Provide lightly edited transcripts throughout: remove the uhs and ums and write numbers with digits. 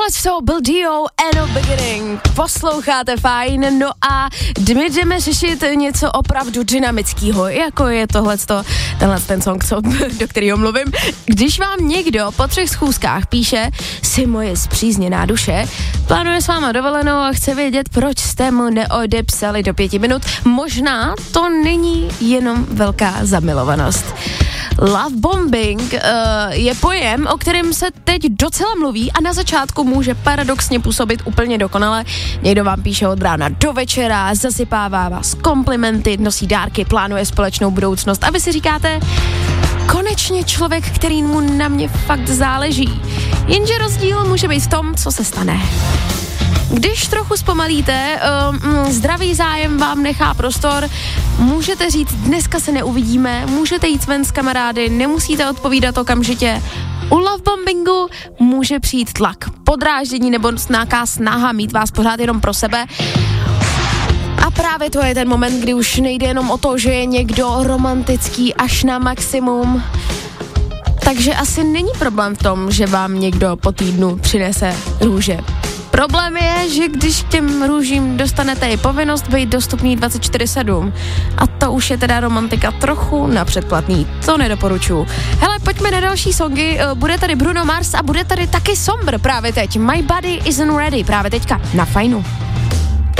Tohle byl Dio and a Beginning. Posloucháte fajn, no a my jdeme řešit něco opravdu dynamického, jako je tenhle ten song, do kterého mluvím. Když vám někdo po 3 schůzkách píše, jsi moje spřízněná duše, plánuje s váma dovolenou a chce vědět, proč jste mu neodepsali do 5 minut, možná to není jenom velká zamilovanost. Love bombing je pojem, o kterém se teď docela mluví a na začátku může paradoxně působit úplně dokonale. Někdo vám píše od rána do večera, zasypává vás komplimenty, nosí dárky, plánuje společnou budoucnost a vy si říkáte, konečně člověk, který mu na mě fakt záleží. Jenže rozdíl může být v tom, co se stane. Když trochu zpomalíte, zdravý zájem vám nechá prostor, můžete říct, dneska se neuvidíme, můžete jít ven s kamarády, nemusíte odpovídat okamžitě. U lovebombingu může přijít tlak, podráždění nebo nějaká snaha mít vás pořád jenom pro sebe. A právě to je ten moment, kdy už nejde jenom o to, že je někdo romantický až na maximum. Takže asi není problém v tom, že vám někdo po týdnu přinese růže. Problém je, že když k těm růžím dostanete i povinnost být dostupný 24/7. A to už je teda romantika trochu na předplatný. To nedoporučuju. Hele, pojďme na další songy. Bude tady Bruno Mars a bude tady taky Sombr právě teď. My body isn't ready právě teďka na Fajnu.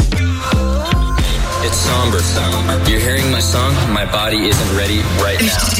It's Somber. You're hearing my song, My body isn't ready right now.